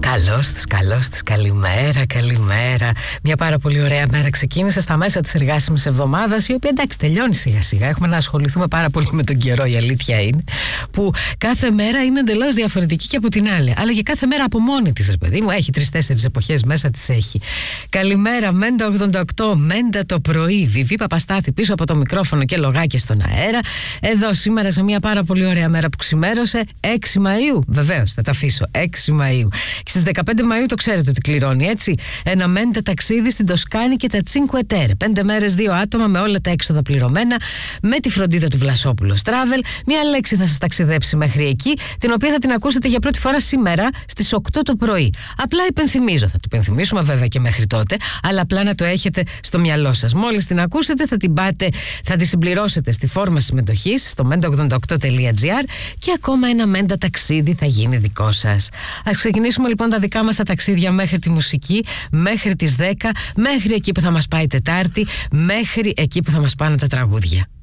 Καλώς τους, καλημέρα. Μια πάρα πολύ ωραία μέρα ξεκίνησε στα μέσα της εργάσιμης εβδομάδας, η οποία εντάξει τελειώνει σιγά σιγά. Έχουμε να ασχοληθούμε πάρα πολύ με τον καιρό, η αλήθεια είναι. Που κάθε μέρα είναι εντελώς διαφορετική και από την άλλη. Αλλά και κάθε μέρα από μόνη της, ρε παιδί μου, έχει 3-4 εποχές μέσα της έχει. Καλημέρα, Μέντα 88, Μέντα το πρωί. Βιβί Παπαστάθη πίσω από το μικρόφωνο και λογάκια στον αέρα. Εδώ σήμερα σε μια πάρα πολύ ωραία μέρα που ξημέρωσε, 6 Μαΐου. Βεβαίως, θα τα αφήσω. 6 Μαΐου. Και στις 15 Μαΐου το ξέρετε ότι κληρώνει, έτσι. Ένα Μέντα ταξίδι στην Τοσκάνη και τα Cinque Terre. 5 μέρες, 2 άτομα με όλα τα έξοδα πληρωμένα, με τη φροντίδα του Βλασόπουλος Travel. Μια λέξη θα σας ταξιδέψει μέχρι εκεί, την οποία θα την ακούσετε για πρώτη φορά σήμερα στις 8 το πρωί. Απλά υπενθυμίζω, θα το υπενθυμίσουμε βέβαια και μέχρι τότε, αλλά απλά να το έχετε στο μυαλό σας. Μόλις την ακούσετε, θα την πάτε, θα τη συμπληρώσετε στη φόρμα συμμετοχής στο menda88.gr και ακόμα ένα Μέντα ταξίδι θα γίνει δικό σας. Ας ξεκινήσουμε λοιπόν τα δικά μας τα ταξίδια μέχρι τη μουσική, μέχρι τις 10, μέχρι εκεί που θα μας πάει Τετάρτη, μέχρι εκεί που θα μας πάνε τα τραγούδια.